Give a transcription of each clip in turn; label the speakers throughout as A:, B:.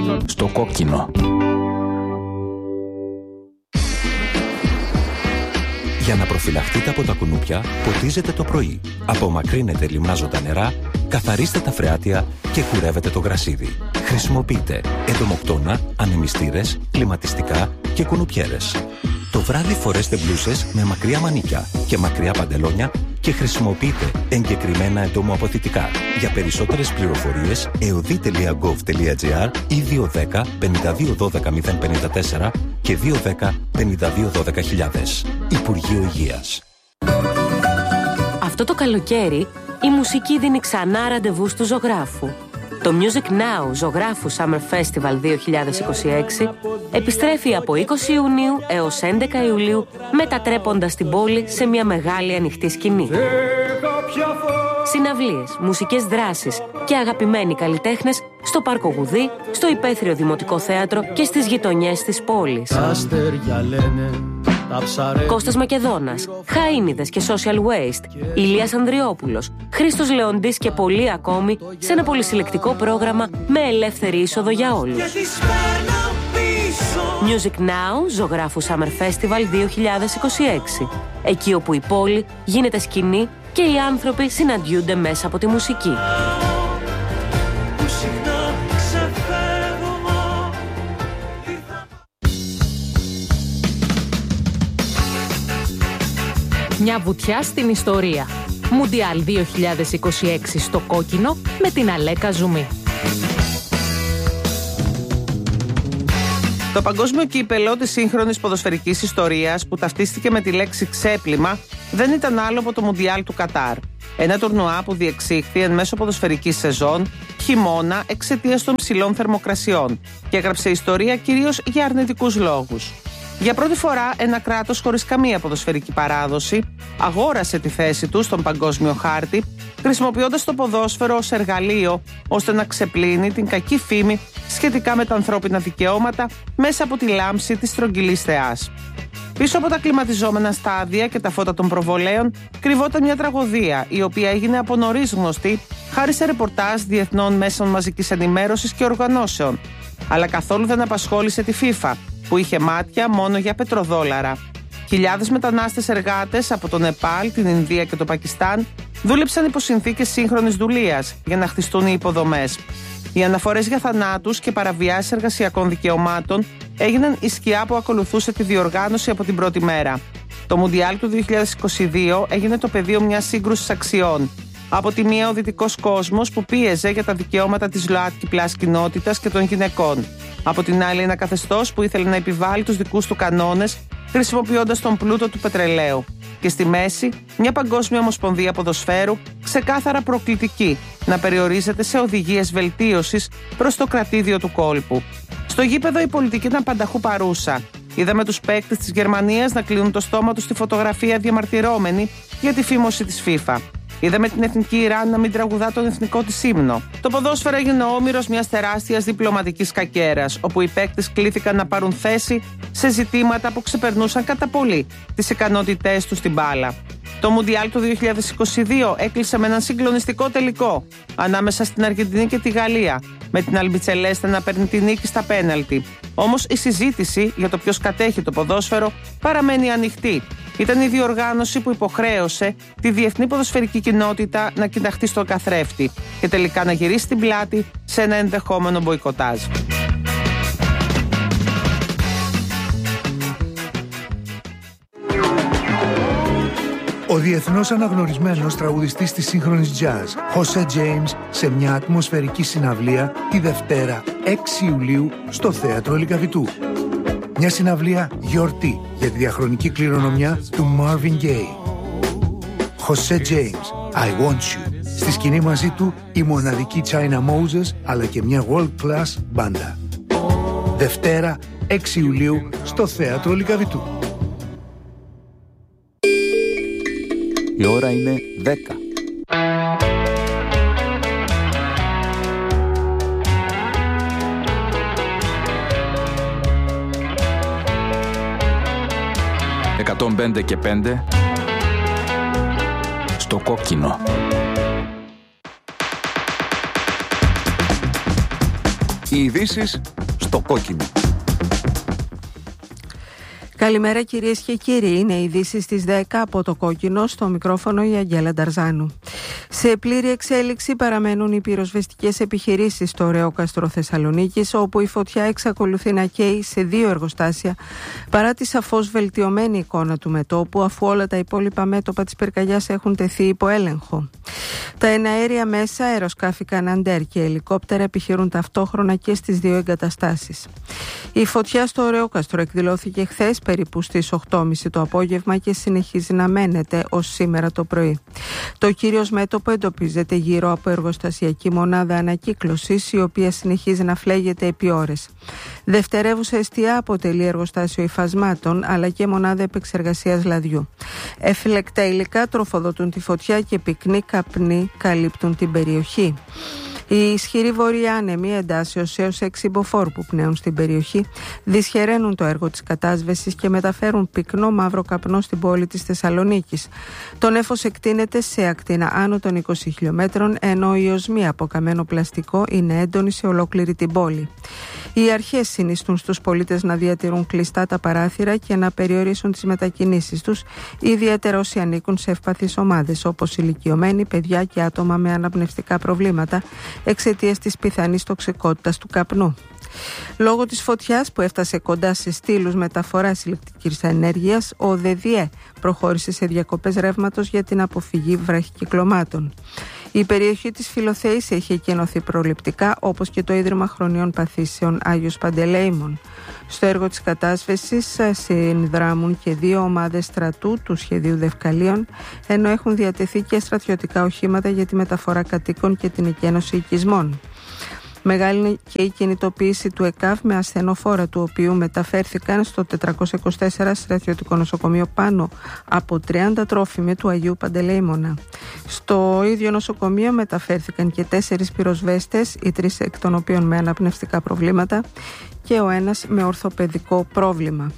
A: Στο κόκκινο. Για να προφυλαχτείτε από τα κουνούπια, ποτίζετε το πρωί. Απομακρύνετε λιμνάζοντα νερά, καθαρίστε τα φρεάτια και κουρεύετε το γρασίδι. Χρησιμοποιείτε εντομοκτώνα, ανεμιστήρες, κλιματιστικά και κουνουπιέρες. Το βράδυ φορέστε μπλούσες με μακριά μανίκια και μακριά παντελόνια και χρησιμοποιείτε εγκεκριμένα εντομοαποθητικά. Για περισσότερες πληροφορίες, eodi.gov.gr ή 210 52 12 054 και 210 52 12 000. Υπουργείο Υγείας.
B: Αυτό το καλοκαίρι, η μουσική δίνει ξανά ραντεβού του ζωγράφου. Το Music Now Ζωγράφου Summer Festival 2026 επιστρέφει από 20 Ιουνίου έως 11 Ιουλίου, μετατρέποντας την πόλη σε μια μεγάλη ανοιχτή σκηνή. Συναυλίες, μουσικές δράσεις και αγαπημένοι καλλιτέχνες στο Πάρκο Γουδί, στο Υπαίθριο Δημοτικό Θέατρο και στις γειτονιές της πόλης. Κώστας Μακεδόνας, Χαΐνιδες και Social Waste, Ηλίας Ανδριόπουλος, Χρήστος Λεοντής και πολλοί ακόμη σε ένα πολυσυλλεκτικό πρόγραμμα με ελεύθερη είσοδο για όλους. Music Now Ζωγράφου Summer Festival 2026. Εκεί όπου η πόλη γίνεται σκηνή και οι άνθρωποι συναντιούνται μέσα από τη μουσική.
C: Μια βουτιά στην ιστορία. Μουντιάλ 2026 στο κόκκινο με την Αλέκα Ζουμί.
D: Το παγκόσμιο κύπελο της σύγχρονης ποδοσφαιρικής ιστορίας, που ταυτίστηκε με τη λέξη ξέπλυμα, δεν ήταν άλλο από το Μουντιάλ του Κατάρ. Ένα τουρνουά που διεξήχθη εν μέσω ποδοσφαιρικής σεζόν, χειμώνα, εξαιτίας των ψηλών θερμοκρασιών και έγραψε ιστορία κυρίως για αρνητικούς λόγους. Για πρώτη φορά, ένα κράτος χωρίς καμία ποδοσφαιρική παράδοση αγόρασε τη θέση του στον παγκόσμιο χάρτη, χρησιμοποιώντας το ποδόσφαιρο ως εργαλείο ώστε να ξεπλύνει την κακή φήμη σχετικά με τα ανθρώπινα δικαιώματα μέσα από τη λάμψη της στρογγυλής θεάς. Πίσω από τα κλιματιζόμενα στάδια και τα φώτα των προβολέων κρυβόταν μια τραγωδία, η οποία έγινε από νωρίς γνωστή χάρη σε ρεπορτάζ διεθνών μέσων μαζικής ενημέρωσης και οργανώσεων, αλλά καθόλου δεν απασχόλησε τη FIFA, που είχε μάτια μόνο για πετροδόλαρα. Χιλιάδες μετανάστες εργάτες από το Νεπάλ, την Ινδία και το Πακιστάν δούλεψαν υπό συνθήκες σύγχρονης δουλείας για να χτιστούν οι υποδομές. Οι αναφορές για θανάτους και παραβιάσεις εργασιακών δικαιωμάτων έγιναν η σκιά που ακολουθούσε τη διοργάνωση από την πρώτη μέρα. Το Μουντιάλ του 2022 έγινε το πεδίο μιας σύγκρουσης αξιών. Από τη μία, ο δυτικός κόσμος που πίεζε για τα δικαιώματα της ΛΟΑΤΚΙ+ κοινότητας και των γυναικών. Από την άλλη, ένα καθεστώς που ήθελε να επιβάλλει τους δικούς του κανόνες, χρησιμοποιώντας τον πλούτο του πετρελαίου. Και στη μέση, μια παγκόσμια ομοσπονδία ποδοσφαίρου, ξεκάθαρα προκλητική, να περιορίζεται σε οδηγίες βελτίωσης προς το κρατήδιο του κόλπου. Στο γήπεδο η πολιτική ήταν πανταχού παρούσα. Είδαμε τους παίκτες της Γερμανίας να κλείνουν το στόμα τους στη φωτογραφία διαμαρτυρόμενοι για τη φήμωση της FIFA. Είδαμε την εθνική Ιράν να μην τραγουδά τον εθνικό της ύμνο. Το ποδόσφαιρο έγινε όμηρος μιας τεράστιας διπλωματικής κακέρας, όπου οι παίκτες κλήθηκαν να πάρουν θέση σε ζητήματα που ξεπερνούσαν κατά πολύ τις ικανότητές τους στην μπάλα. Το Μουντιάλ του 2022 έκλεισε με έναν συγκλονιστικό τελικό ανάμεσα στην Αργεντινή και τη Γαλλία, με την Αλμπιτσελέστα να παίρνει τη νίκη στα πέναλτι. Όμως η συζήτηση για το ποιος κατέχει το ποδόσφαιρο παραμένει ανοιχτή. Ήταν η διοργάνωση που υποχρέωσε τη διεθνή ποδοσφαιρική κοινότητα να κοιταχτεί στον καθρέφτη και τελικά να γυρίσει την πλάτη σε ένα ενδεχόμενο μποϊκοτάζ.
E: Ο διεθνώς αναγνωρισμένος τραγουδιστής της σύγχρονης jazz, Jose James, σε μια ατμοσφαιρική συναυλία τη Δευτέρα 6 Ιουλίου στο Θέατρο Λυκαβητού. Μια συναυλία γιορτή για τη διαχρονική κληρονομιά του Marvin Gaye. Jose James, I Want You. Στη σκηνή μαζί του η μοναδική China Moses, αλλά και μια world class μπάντα. Δευτέρα 6 Ιουλίου στο Θέατρο Λυκαβητού.
A: Η ώρα είναι 10. «105 και 5» στο κόκκινο.
F: Οι ειδήσεις στο κόκκινο.
G: Καλημέρα κυρίες και κύριοι, είναι οι ειδήσεις στις 10 από το κόκκινο, στο μικρόφωνο η Αγγέλα Νταρζάνου. Σε πλήρη εξέλιξη παραμένουν οι πυροσβεστικές επιχειρήσεις στο Ρεόκαστρο Θεσσαλονίκης, όπου η φωτιά εξακολουθεί να καίει σε 2 εργοστάσια, παρά τη σαφώς βελτιωμένη εικόνα του μετώπου, αφού όλα τα υπόλοιπα μέτωπα της πυρκαγιάς έχουν τεθεί υπό έλεγχο. Τα εναέρια μέσα, αεροσκάφη Καναντέρ και ελικόπτερα επιχειρούν ταυτόχρονα και στις 2 εγκαταστάσεις. Η φωτιά στο Ρεόκαστρο εκδηλώθηκε χθες περίπου στις 8.30 το απόγευμα και συνεχίζει να μένεται ως σήμερα το πρωί. Το κύριος μέτωπο εντοπίζεται γύρω από εργοστασιακή μονάδα ανακύκλωσης, η οποία συνεχίζει να φλέγεται επί ώρες. Δευτερεύουσα εστιά αποτελεί εργοστάσιο υφασμάτων, αλλά και μονάδα επεξεργασίας λαδιού. Εφλεκτά υλικά τροφοδοτούν τη φωτιά και πυκνοί καπνοί καλύπτουν την περιοχή. Οι ισχυροί βορειάνεμοι εντάσεως έως 6 υποφόρ που πνέουν στην περιοχή δυσχεραίνουν το έργο της κατάσβεσης και μεταφέρουν πυκνό μαύρο καπνό στην πόλη της Θεσσαλονίκης. Το νέφος εκτείνεται σε ακτίνα άνω των 20 χιλιόμετρων, ενώ η οσμή από καμένο πλαστικό είναι έντονη σε ολόκληρη την πόλη. Οι αρχές συνιστούν στους πολίτες να διατηρούν κλειστά τα παράθυρα και να περιορίσουν τις μετακινήσεις τους, ιδιαίτερα όσοι ανήκουν σε ευπαθείς ομάδες, όπως ηλικιωμένοι, παιδιά και άτομα με αναπνευστικά προβλήματα, εξαιτίας της πιθανής τοξικότητας του καπνού. Λόγω της φωτιάς που έφτασε κοντά σε στήλους μεταφοράς ηλεκτρικής ενέργειας, ο ΔΔΕ προχώρησε σε διακοπές ρεύματος για την αποφυγή βραχικυκλωμάτων. Η περιοχή της Φιλοθέης έχει εκενωθεί προληπτικά, όπως και το Ίδρυμα Χρονιών Παθήσεων Άγιος Παντελεήμων. Στο έργο της κατάσβεσης συνδράμουν και 2 ομάδες στρατού του σχεδίου Δευκαλίων, ενώ έχουν διατεθεί και στρατιωτικά οχήματα για τη μεταφορά κατοίκων και την εκένωση οικισμών. Μεγάλη είναι και η κινητοποίηση του ΕΚΑΒ με ασθενοφόρα, του οποίου μεταφέρθηκαν στο 424 στρατιωτικό νοσοκομείο πάνω από 30 τρόφιμοι του Αγίου Παντελεήμωνα. Στο ίδιο νοσοκομείο μεταφέρθηκαν και 4 πυροσβέστες, οι 3 εκ των οποίων με αναπνευστικά προβλήματα και ο ένας με ορθοπαιδικό πρόβλημα.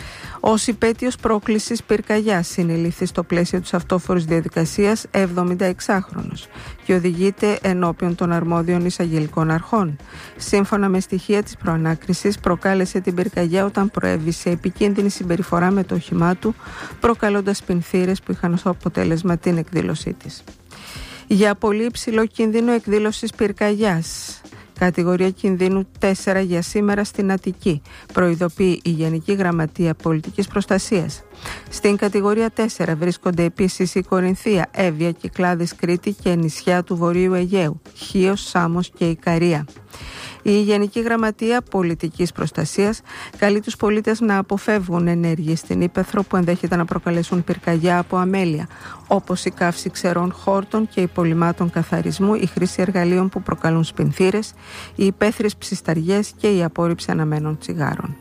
G: Ως υπέτειος πρόκλησης πυρκαγιάς συνελήφθη στο πλαίσιο της αυτόφορης διαδικασίας 76χρονος και οδηγείται ενώπιον των αρμόδιων εισαγγελικών αρχών. Σύμφωνα με στοιχεία της προανάκρισης, προκάλεσε την πυρκαγιά όταν προέβη σε επικίνδυνη συμπεριφορά με το όχημά του, προκαλώντας πινθύρες που είχαν ως αποτέλεσμα την εκδήλωσή της. Για πολύ υψηλό κίνδυνο εκδήλωσης πυρκαγιάς. Κατηγορία κινδύνου 4 για σήμερα στην Αττική, προειδοποιεί η Γενική Γραμματεία Πολιτικής Προστασίας. Στην κατηγορία 4 βρίσκονται επίσης η Κορινθία, Εύβοια, Κυκλάδης, Κρήτη και νησιά του Βορείου Αιγαίου, Χίος, Σάμος και Ικαρία. Η Γενική Γραμματεία Πολιτικής Προστασίας καλεί τους πολίτες να αποφεύγουν ενέργειες στην ύπαιθρο που ενδέχεται να προκαλέσουν πυρκαγιά από αμέλεια, όπως η καύση ξερών χόρτων και υπολειμμάτων καθαρισμού, η χρήση εργαλείων που προκαλούν σπινθύρες, οι υπαίθριες ψισταριές και η απόρριψη αναμένων τσιγάρων.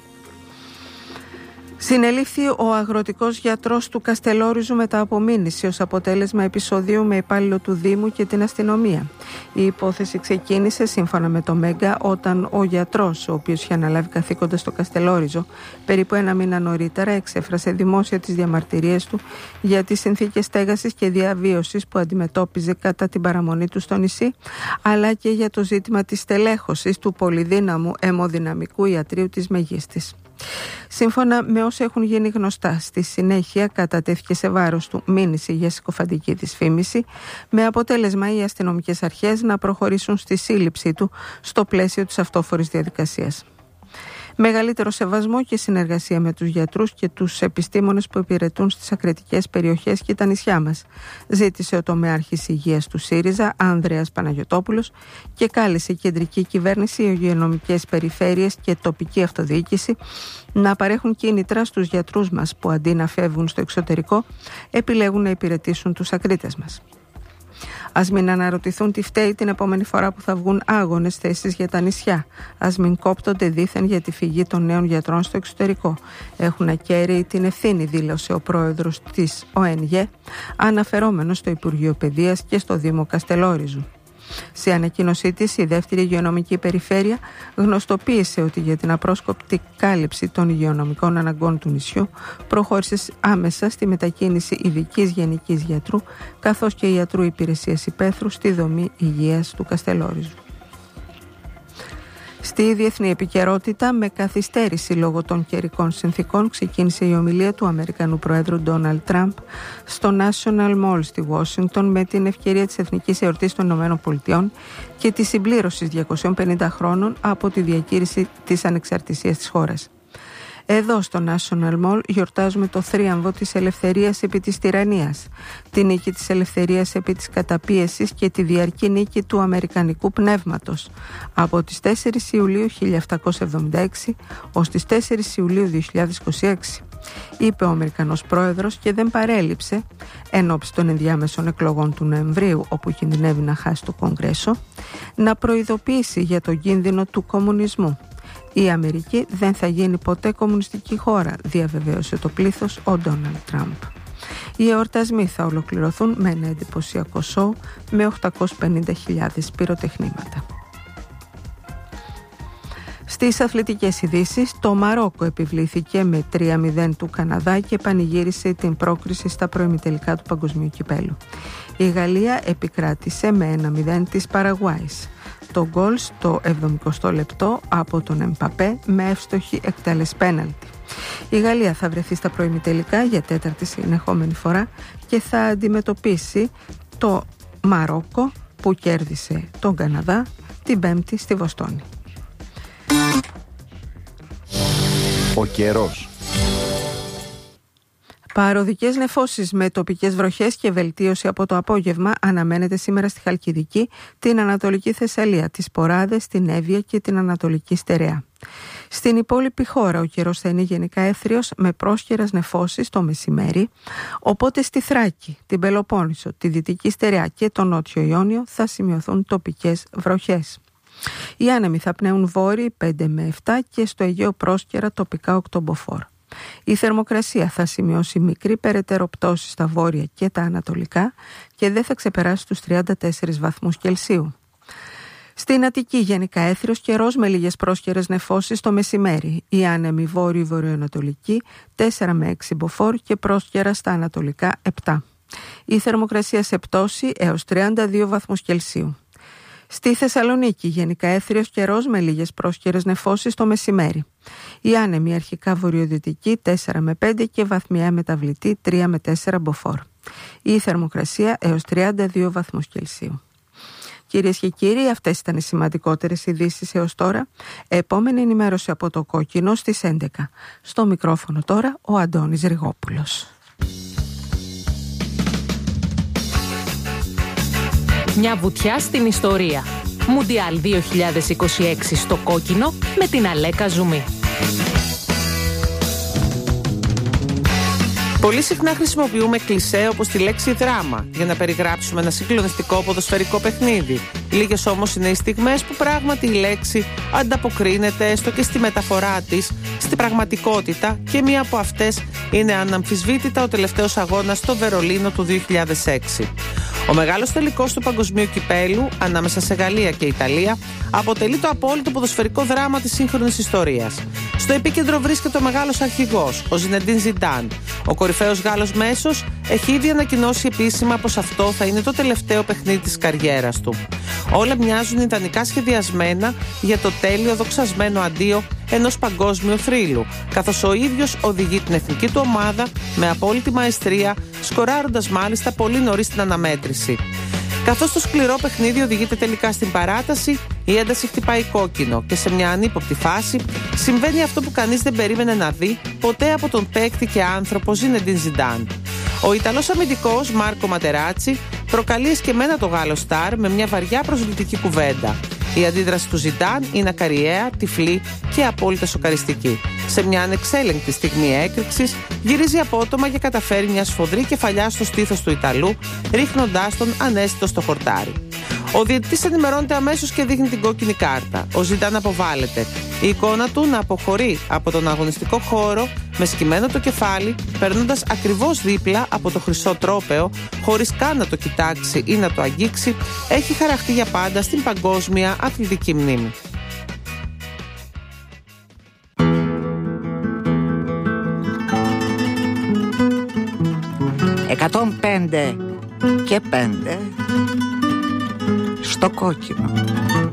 G: Συνελήφθη ο αγροτικός γιατρός του Καστελόριζου μετά από μήνυση ως αποτέλεσμα επεισοδίου με υπάλληλο του Δήμου και την αστυνομία. Η υπόθεση ξεκίνησε σύμφωνα με το Μέγκα όταν ο γιατρός, ο οποίος είχε αναλάβει καθήκοντα στο Καστελόριζο, περίπου 1 μήνα νωρίτερα εξέφρασε δημόσια τις διαμαρτυρίες του για τις συνθήκες στέγασης και διαβίωσης που αντιμετώπιζε κατά την παραμονή του στο νησί, αλλά και για το ζήτημα της στελέχωσης του πολυδύναμου αιμοδυναμικού ιατρείου της Μεγίστης. Σύμφωνα με όσα έχουν γίνει γνωστά, στη συνέχεια κατατέθηκε σε βάρος του μήνυση για συκοφαντική δυσφήμιση, με αποτέλεσμα οι αστυνομικές αρχές να προχωρήσουν στη σύλληψή του στο πλαίσιο της αυτόφορης διαδικασίας. Μεγαλύτερο σεβασμό και συνεργασία με τους γιατρούς και τους επιστήμονες που υπηρετούν στις ακριτικές περιοχές και τα νησιά μας, ζήτησε ο τομεάρχης υγείας του ΣΥΡΙΖΑ, Ανδρέας Παναγιωτόπουλος, και κάλεσε η κεντρική κυβέρνηση, οι υγειονομικές περιφέρειες και τοπική αυτοδιοίκηση να παρέχουν κίνητρα στους γιατρούς μας που αντί να φεύγουν στο εξωτερικό επιλέγουν να υπηρετήσουν τους ακρίτες μας. Ας μην αναρωτηθούν τι φταίει την επόμενη φορά που θα βγουν άγονες θέσεις για τα νησιά. Ας μην κόπτονται δήθεν για τη φυγή των νέων γιατρών στο εξωτερικό. Έχουν ακέραιη την ευθύνη, δήλωσε ο πρόεδρος της ΟΕΝΓΕ, αναφερόμενος στο Υπουργείο Παιδείας και στο Δήμο Καστελόριζου. Σε ανακοίνωσή της, η δεύτερη υγειονομική περιφέρεια γνωστοποίησε ότι για την απρόσκοπτη κάλυψη των υγειονομικών αναγκών του νησιού προχώρησε άμεσα στη μετακίνηση ειδικής γενικής γιατρού καθώς και ιατρού υπηρεσίας υπαίθρου στη δομή υγείας του Καστελόριζου. Στη διεθνή επικαιρότητα, με καθυστέρηση λόγω των καιρικών συνθήκων, ξεκίνησε η ομιλία του Αμερικανού Προέδρου Ντόναλντ Τραμπ στο National Mall στη Ουάσιγκτον με την ευκαιρία της Εθνικής Εορτής των Ηνωμένων Πολιτειών και της συμπλήρωσης 250 χρόνων από τη διακήρυξη της ανεξαρτησίας της χώρας. Εδώ στο National Mall γιορτάζουμε το θρίαμβο της ελευθερίας επί της τυραννίας, τη νίκη της ελευθερίας επί της καταπίεσης και τη διαρκή νίκη του αμερικανικού πνεύματος από τις 4 Ιουλίου 1776 ως τις 4 Ιουλίου 2026, είπε ο Αμερικανός πρόεδρος και δεν παρέλειψε, ενόψει των ενδιάμεσων εκλογών του Νοεμβρίου όπου κινδυνεύει να χάσει το Κογκρέσο, να προειδοποιήσει για τον κίνδυνο του κομμουνισμού. Η Αμερική δεν θα γίνει ποτέ κομμουνιστική χώρα, διαβεβαίωσε το πλήθος ο Ντόναλντ Τραμπ. Οι εορτασμοί θα ολοκληρωθούν με ένα εντυπωσιακό σοου με 850.000 πυροτεχνήματα. Στις αθλητικές ειδήσεις, το Μαρόκο επιβλήθηκε με 3-0 του Καναδά και πανηγύρισε την πρόκριση στα προημιτελικά του Παγκοσμίου Κυπέλλου. Η Γαλλία επικράτησε με 1-0 της Παραγουάης. Το γκολ στο 70ο λεπτό από τον Εμπαπέ με εύστοχη εκτέλεση πέναλτι. Η Γαλλία θα βρεθεί στα προημιτελικά για 4η συνεχόμενη φορά και θα αντιμετωπίσει το Μαρόκο που κέρδισε τον Καναδά την Πέμπτη στη Βοστόνη.
F: Ο καιρός.
G: Παροδικές νεφώσεις με τοπικές βροχές και βελτίωση από το απόγευμα αναμένεται σήμερα στη Χαλκιδική, την Ανατολική Θεσσαλία, τις Ποράδες, την Εύβοια και την Ανατολική Στερεά. Στην υπόλοιπη χώρα ο καιρός θα είναι γενικά έθριος με πρόσχερες νεφώσεις το μεσημέρι, οπότε στη Θράκη, την Πελοπόννησο, τη Δυτική Στερεά και το Νότιο Ιόνιο θα σημειωθούν τοπικές βροχές. Οι άνεμοι θα πνέουν βόρειοι 5 με 7 και στο Αιγαίο πρόσκαιρα τοπικά 8 μποφόρ. Η θερμοκρασία θα σημειώσει μικρή περαιτέρω πτώση στα βόρεια και τα ανατολικά και δεν θα ξεπεράσει τους 34 βαθμούς Κελσίου. Στην Αττική γενικά έθριος καιρός με λίγες πρόσχερες νεφώσεις το μεσημέρι. Οι άνεμοι βόρειο-βορειοανατολική 4 με 6 μποφόρ και πρόσχερα στα ανατολικά 7. Η θερμοκρασία σε πτώση έως 32 βαθμούς Κελσίου. Στη Θεσσαλονίκη γενικά έθριος καιρός με λίγες πρόσχερες νεφώσεις το μεσημέρι. Οι άνεμοι αρχικά βορειοδυτική 4 με 5 και βαθμιαία μεταβλητή 3 με 4 μποφόρ. Η θερμοκρασία έως 32 βαθμούς Κελσίου. Κυρίες και κύριοι, αυτές ήταν οι σημαντικότερες ειδήσεις έως τώρα. Επόμενη ενημέρωση από το Κόκκινο στις 11. Στο μικρόφωνο τώρα ο Αντώνης Ριγόπουλος.
C: Μια βουτιά στην ιστορία. Μουντιάλ 2026 στο Κόκκινο με την Αλέκα Ζουμί.
D: Πολύ συχνά χρησιμοποιούμε κλισέ όπως τη λέξη δράμα για να περιγράψουμε ένα συγκλονιστικό ποδοσφαιρικό παιχνίδι. Λίγες όμως είναι οι στιγμές που πράγματι η λέξη ανταποκρίνεται έστω και στη μεταφορά της στην πραγματικότητα και μία από αυτές είναι αναμφισβήτητα ο τελευταίος αγώνας στο Βερολίνο του 2006. Ο μεγάλος τελικός του Παγκοσμίου Κυπέλλου ανάμεσα σε Γαλλία και Ιταλία αποτελεί το απόλυτο ποδοσφαιρικό δράμα της σύγχρονης ιστορίας. Στο επίκεντρο βρίσκεται ο μεγάλος αρχηγός, ο Ζινεντίν Ζιντάν. Ο κορυφαίος Γάλλος μέσος έχει ήδη ανακοινώσει επίσημα πως αυτό θα είναι το τελευταίο παιχνίδι της καριέρας του. Όλα μοιάζουν ιδανικά σχεδιασμένα για το τέλειο δοξασμένο αντίο ενός παγκόσμιου θρύλου, καθώς ο ίδιος οδηγεί την εθνική του ομάδα με απόλυτη μαεστρία, σκοράροντας μάλιστα πολύ νωρίς την αναμέτρηση. Καθώς το σκληρό παιχνίδι οδηγείται τελικά στην παράταση, η ένταση χτυπάει κόκκινο και σε μια ανύποπτη φάση συμβαίνει αυτό που κανείς δεν περίμενε να δει ποτέ από τον παίκτη και άνθρωπο Ζινεντίν Ζιντάν. Ο Ιταλός αμυντικός Μάρκο Ματεράτσι προκαλεί εσκεμμένα το Γάλλο στάρ με μια βαριά προσβλητική κουβέντα. Η αντίδραση του Ζιντάν είναι ακαριαία, τυφλή και απόλυτα σοκαριστική. Σε μια ανεξέλεγκτη στιγμή έκρηξης, γυρίζει απότομα και καταφέρει μια σφοδρή κεφαλιά στο στήθος του Ιταλού, ρίχνοντάς τον ανέστητο στο χορτάρι. Ο διαιτητής ενημερώνεται αμέσως και δείχνει την κόκκινη κάρτα. Ο Ζιντάν αποβάλλεται. Η εικόνα του να αποχωρεί από τον αγωνιστικό χώρο με σκυμμένο το κεφάλι, περνώντας ακριβώς δίπλα από το χρυσό τρόπαιο, χωρίς καν να το κοιτάξει ή να το αγγίξει, έχει χαραχτεί για πάντα στην παγκόσμια αθλητική μνήμη.
H: «105 και 5 στο Κόκκινο».